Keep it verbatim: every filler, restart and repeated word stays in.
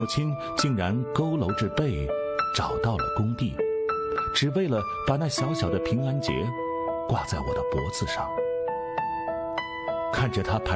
母亲竟然佝偻着背找到了工地，只为了把那小小的平安结挂在我的脖子上。看着他